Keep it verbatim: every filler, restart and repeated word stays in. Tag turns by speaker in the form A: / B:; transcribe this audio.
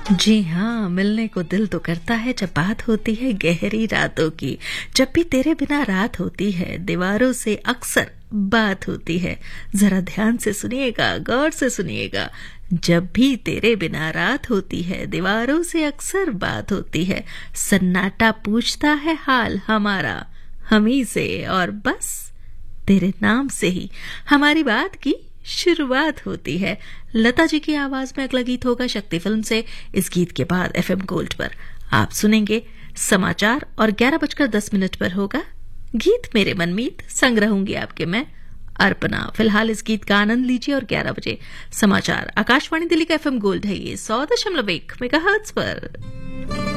A: जी हाँ, मिलने को दिल तो करता है जब बात होती है गहरी रातों की। जब भी तेरे बिना रात होती है, दीवारों से अक्सर बात होती है। जरा ध्यान से सुनिएगा, गौर से सुनिएगा। जब भी तेरे बिना रात होती है, दीवारों से अक्सर बात होती है। सन्नाटा पूछता है हाल हमारा हम ही से, और बस तेरे नाम से ही हमारी बात की शुरुआत होती है। लता जी की आवाज में अगला गीत होगा शक्ति फिल्म से। इस गीत के बाद एफएम गोल्ड पर आप सुनेंगे समाचार और ग्यारह बजकर दस मिनट पर होगा गीत मेरे मनमीत। संग रहूंगी आपके मैं अर्पणा। फिलहाल इस गीत का आनंद लीजिए और ग्यारह बजे समाचार। आकाशवाणी दिल्ली का एफएम गोल्ड है ये सौ दशमलव एक मेगाहर्ट्ज पर।